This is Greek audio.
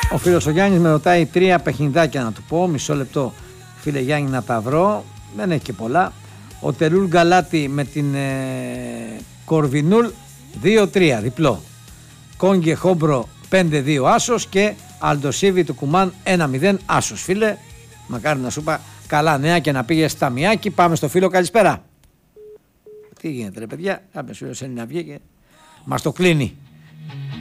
Ο φίλος ο Γιάννης με ρωτάει 3 παιχνιδάκια να του πω. Μισό λεπτό, φίλε Γιάννη, να τα βρω. Δεν έχει και πολλά. Ο Τελούλ Γκαλάτι με την Κορβινούλ 2-3 διπλό. Κόγκε Χόμπρο 5-2 άσος και Αλντοσίβι του Κουμάν 1-0 άσος. Φίλε, μακάρι να σου είπα καλά νέα και να πήγες στα Μιάκη. Πάμε στο φίλο, καλησπέρα. Τι γίνεται ρε παιδιά, κάποιος φίλος είναι να βγει και μας το κλείνει.